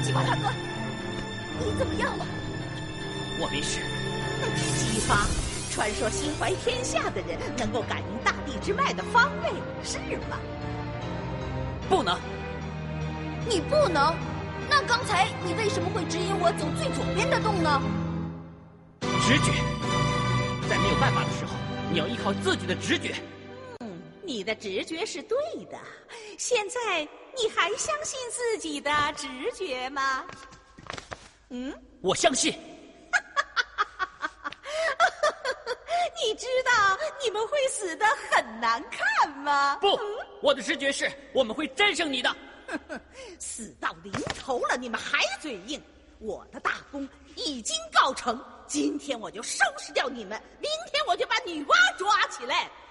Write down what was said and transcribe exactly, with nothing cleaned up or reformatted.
西瓜大哥，你怎么样了？ 我没事。 姬发，传说心怀天下的人能够感应大地之脉的方位，是吗？ 不能。 你不能？那刚才你为什么会指引我走最左边的洞呢？ 直觉，在没有办法的时候，你要依靠自己的直觉。 嗯，你的直觉是对的。现在你还相信自己的直觉吗？嗯， 我相信。 你知道你们会死得很难看吗？ 不， 嗯、 我的直觉是我们会战胜你的。 死到临头了，你们还嘴硬？我的大功已经告成，今天我就收拾掉你们，明天我就把女娲抓起来。